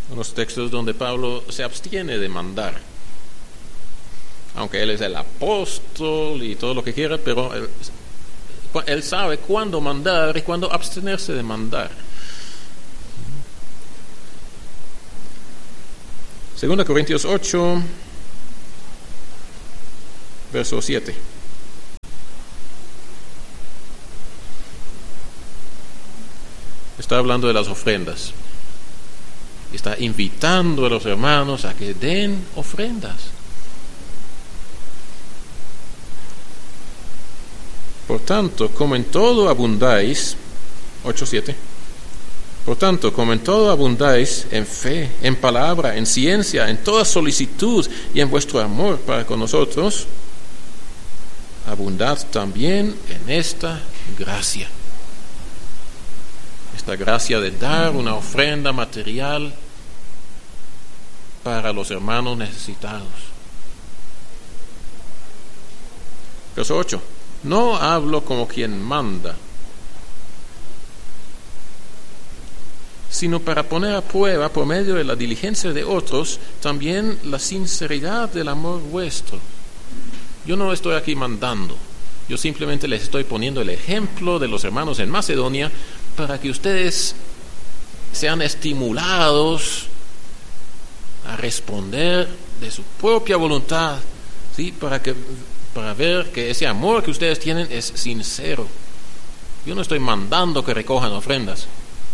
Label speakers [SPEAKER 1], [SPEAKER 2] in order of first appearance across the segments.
[SPEAKER 1] Los textos donde Pablo se abstiene de mandar. Aunque él es el apóstol y todo lo que quiera, pero él sabe cuándo mandar y cuándo abstenerse de mandar. 2 Corintios 8, verso 7. Está hablando de las ofrendas. Está invitando a los hermanos a que den ofrendas. Por tanto, como en todo abundáis, 8:7. Por tanto, como en todo abundáis en fe, en palabra, en ciencia, en toda solicitud y en vuestro amor para con nosotros, abundad también en esta gracia. Esta gracia de dar una ofrenda material para los hermanos necesitados. Verso 8. No hablo como quien manda, sino para poner a prueba por medio de la diligencia de otros también la sinceridad del amor vuestro. Yo no estoy aquí mandando, yo simplemente les estoy poniendo el ejemplo de los hermanos en Macedonia para que ustedes sean estimulados a responder de su propia voluntad, ¿sí? Para ver que ese amor que ustedes tienen es sincero. Yo no estoy mandando que recojan ofrendas.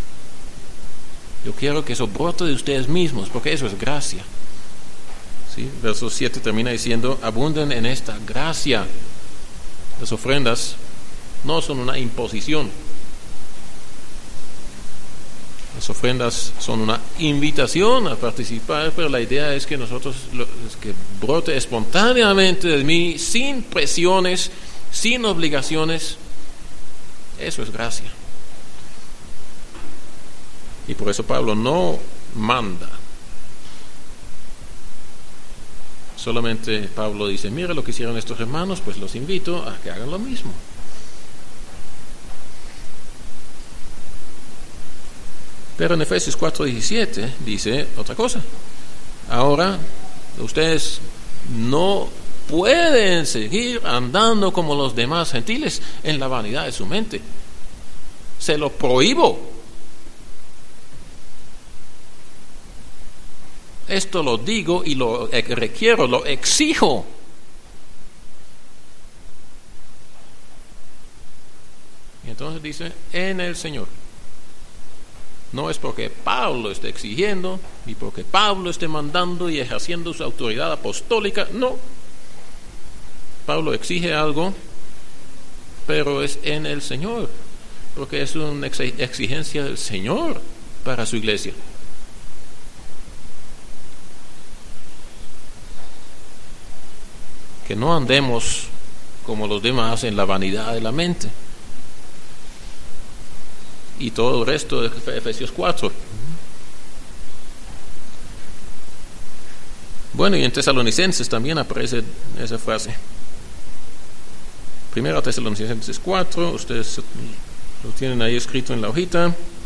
[SPEAKER 1] Yo quiero que eso brote de ustedes mismos, porque eso es gracia. ¿Sí? Verso 7 termina diciendo, abunden en esta gracia. Las ofrendas no son una imposición. Las ofrendas son una invitación a participar, pero la idea es que que brote espontáneamente de mí, sin presiones, sin obligaciones. Eso es gracia. Y por eso Pablo no manda. Solamente Pablo dice, mira lo que hicieron estos hermanos, pues los invito a que hagan lo mismo. Pero en Efesios 4:17 dice otra cosa. Ahora, ustedes no pueden seguir andando como los demás gentiles en la vanidad de su mente. Se lo prohíbo. Esto lo digo y lo requiero, lo exijo. Y entonces dice, en el Señor. No es porque Pablo esté exigiendo, ni porque Pablo esté mandando y ejerciendo su autoridad apostólica, no. Pablo exige algo, pero es en el Señor, porque es una exigencia del Señor para su iglesia. Que no andemos como los demás en la vanidad de la mente. Y todo el resto de Efesios 4. Bueno, y en Tesalonicenses también aparece esa frase. Primero Tesalonicenses 4, ustedes lo tienen ahí escrito en la hojita.